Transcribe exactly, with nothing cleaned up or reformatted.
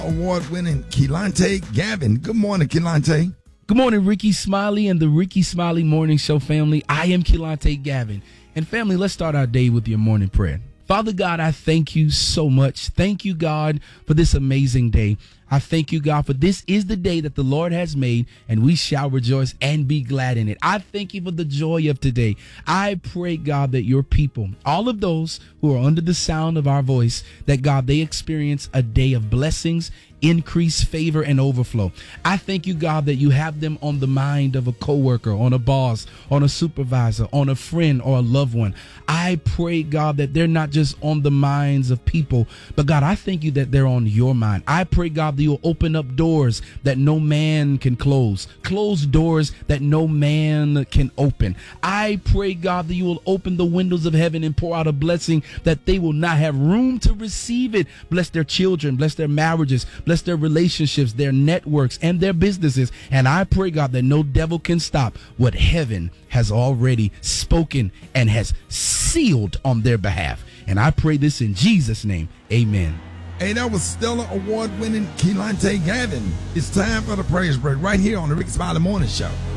Award-winning Keelante Gavin. Good morning, Keelante. Good morning, Ricky Smiley and the Ricky Smiley Morning Show family. I am Keelante Gavin. And family, let's start our day with your morning prayer. Father God, I thank you so much. Thank you, God, for this amazing day. I thank you, God, for this is the day that the Lord has made, and we shall rejoice and be glad in it. I thank you for the joy of today. I pray, God, that your people, all of those who are under the sound of our voice, that, God, they experience a day of blessings, increase, favor, and overflow. I thank you, God, that you have them on the mind of a coworker, on a boss, on a supervisor, on a friend or a loved one. I pray, God, that they're not just on the minds of people, but God, I thank you that they're on your mind. I pray, God, that you'll open up doors that no man can close, close doors that no man can open. I pray, God, that you will open the windows of heaven and pour out a blessing that they will not have room to receive it. Bless their children, bless their marriages, bless their relationships, their networks, and their businesses. And I pray, God, that no devil can stop what heaven has already spoken and has sealed on their behalf. And I pray this in Jesus' name. Amen. Hey, that was Stellar Award-winning Keelante Gavin. It's time for the praise break right here on the Ricky Smiley Morning Show.